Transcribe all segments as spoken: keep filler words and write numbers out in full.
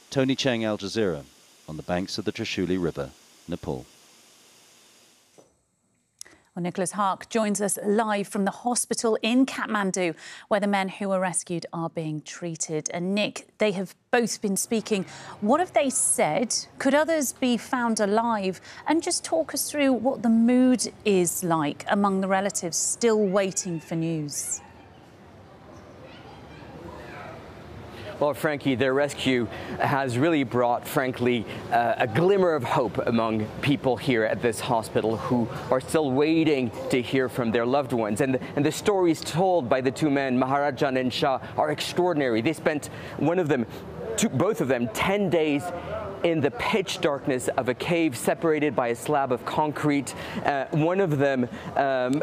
Tony Cheng, Al Jazeera, on the banks of the Trishuli River, Nepal. Well, Nicholas Haque joins us live from the hospital in Kathmandu, where the men who were rescued are being treated. And Nick, they have both been speaking. What have they said? Could others be found alive? And just talk us through what the mood is like among the relatives still waiting for news. Well, Frankie, their rescue has really brought, frankly, uh, a glimmer of hope among people here at this hospital who are still waiting to hear from their loved ones. And, and the stories told by the two men, Maharajan and Shah, are extraordinary. They spent, one of them, two, both of them, ten days in the pitch darkness of a cave separated by a slab of concrete. Uh, one of them um,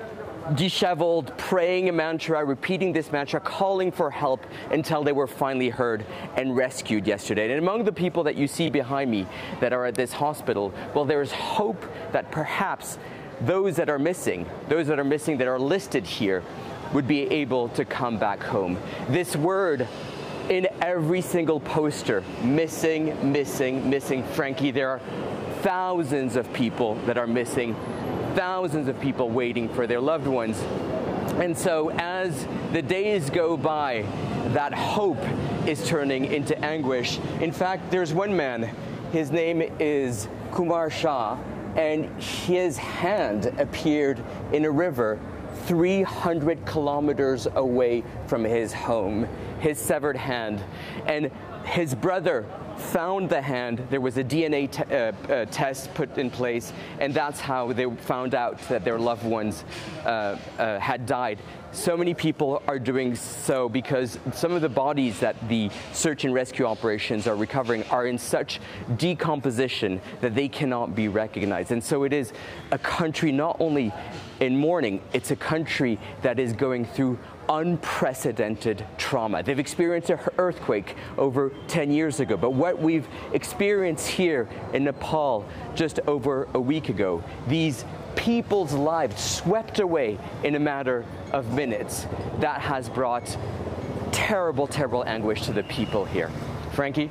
disheveled, praying a mantra, repeating this mantra, calling for help until they were finally heard and rescued yesterday. And among the people that you see behind me that are at this hospital, well, there is hope that perhaps those that are missing, those that are missing that are listed here, would be able to come back home. This word in every single poster, missing, missing, missing. Frankie, there are thousands of people that are missing, thousands of people waiting for their loved ones. And so as the days go by, that hope is turning into anguish. In fact, there's one man, his name is Kumar Shah, and his hand appeared in a river three hundred kilometers away from his home, his severed hand. And his brother found the hand. There was a D N A t uh, uh, test put in place, and that's how they found out that their loved ones uh, uh, had died. So many people are doing so because some of the bodies that the search and rescue operations are recovering are in such decomposition that they cannot be recognized. And so it is a country not only in mourning, it's a country that is going through unprecedented trauma. They've experienced an earthquake over ten years ago, but what we've experienced here in Nepal just over a week ago, these people's lives swept away in a matter of minutes, that has brought terrible, terrible anguish to the people here. Frankie?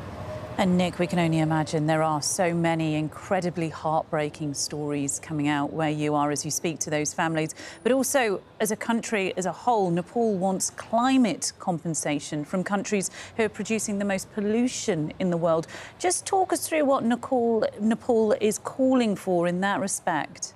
And Nick, we can only imagine there are so many incredibly heartbreaking stories coming out where you are as you speak to those families. But also, as a country as a whole, Nepal wants climate compensation from countries who are producing the most pollution in the world. Just talk us through what Nepal, Nepal is calling for in that respect.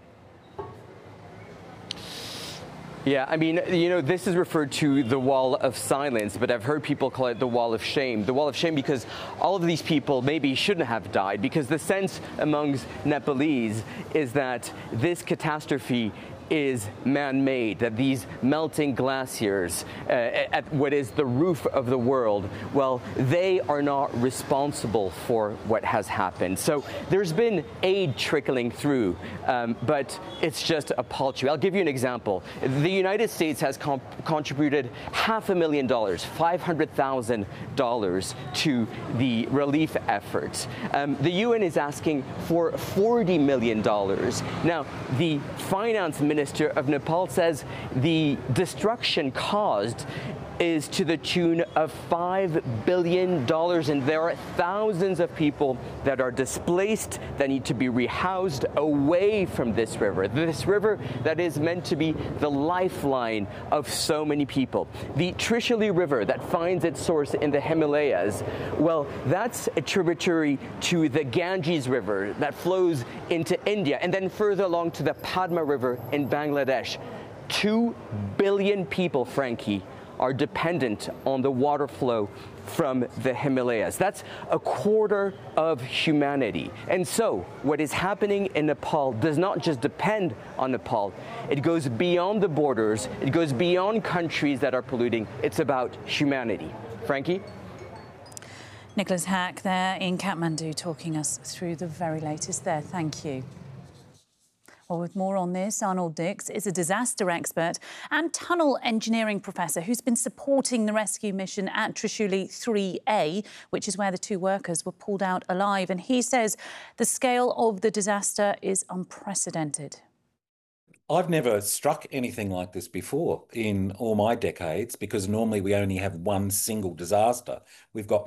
Yeah, I mean, you know, this is referred to the wall of silence, but I've heard people call it the wall of shame. The wall of shame because all of these people maybe shouldn't have died, because the sense amongst Nepalese is that this catastrophe is man-made, that these melting glaciers uh, at what is the roof of the world, well, they are not responsible for what has happened. So there's been aid trickling through, um, but it's just a paltry. I'll give you an example. The United States has contributed half a million dollars, five hundred thousand dollars to the relief efforts. Um, the U N is asking for forty million dollars. Now, the finance minister Minister of Nepal says the destruction caused is to the tune of five billion dollars, and there are thousands of people that are displaced, that need to be rehoused away from this river. This river that is meant to be the lifeline of so many people. The Trishuli River that finds its source in the Himalayas, well, that's a tributary to the Ganges River that flows into India, and then further along to the Padma River in Bangladesh. Two billion people, Frankie, are dependent on the water flow from the Himalayas. That's a quarter of humanity. And so what is happening in Nepal does not just depend on Nepal. It goes beyond the borders. It goes beyond countries that are polluting. It's about humanity. Frankie? Nicholas Haque there in Kathmandu talking us through the very latest there. Thank you. Well, with more on this, Arnold Dix is a disaster expert and tunnel engineering professor who's been supporting the rescue mission at Trishuli three A, which is where the two workers were pulled out alive. And he says the scale of the disaster is unprecedented. I've never struck anything like this before in all my decades, because normally we only have one single disaster. We've got